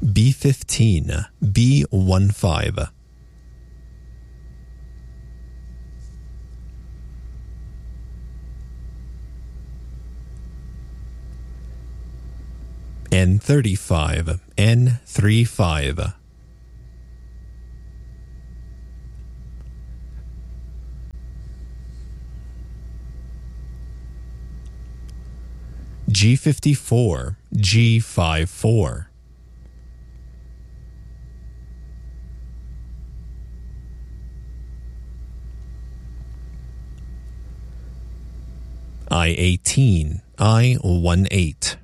B15, B15. N35, N35. G54, G54. I18, I18.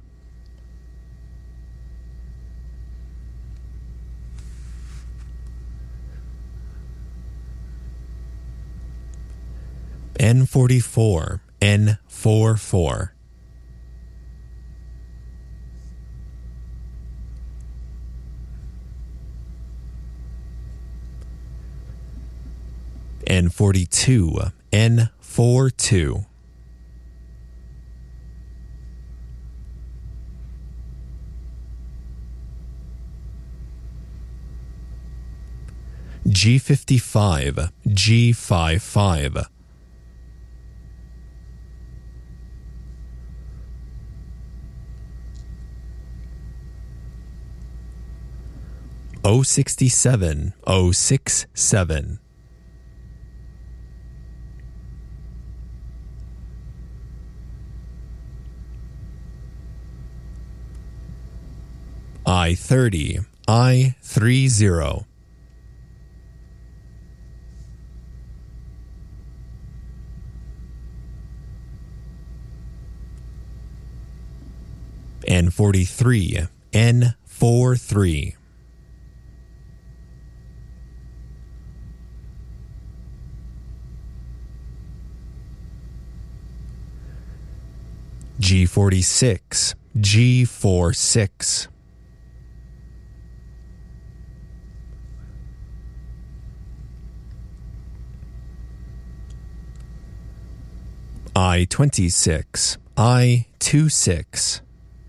N44, N44. N42, N42. G55, G55. O67, O67. I30, I30. N43, N43. G46, G46. I26, I26.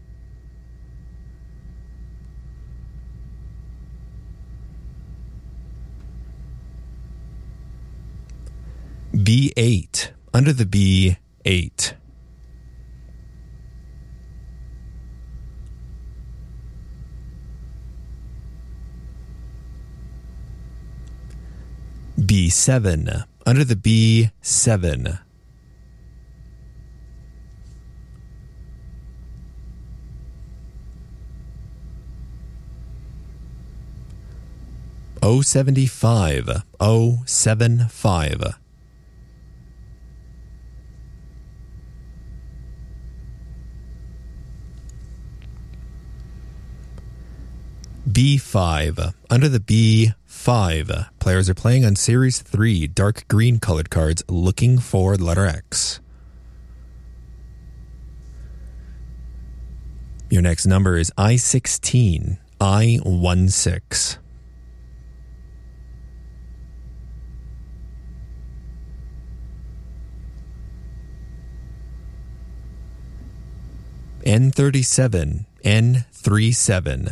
B8, under the B8. B7, under the B7. O75, O75. B5, under the B5. Players are playing on Series 3 dark green colored cards looking for letter X. Your next number is I16, I16. N37, N37.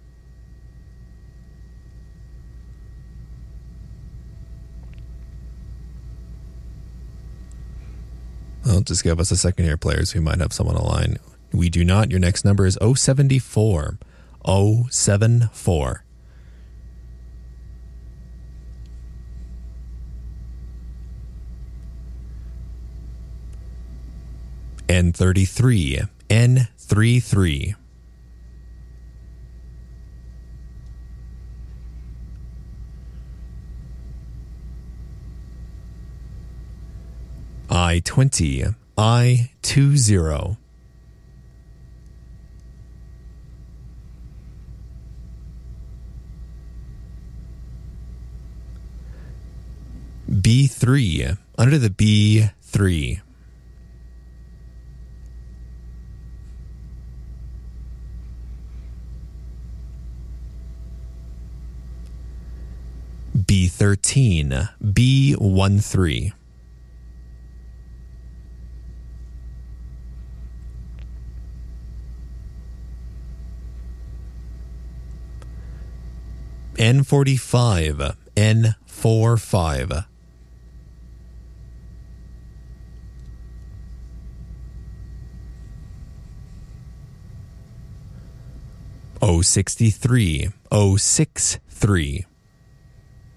Well, just give us a second here, players. We might have someone online. We do not. Your next number is 074. 074. N33. N33. I20. I20. B3. Under the B3. B13. B13. N45. N45. O63. O63.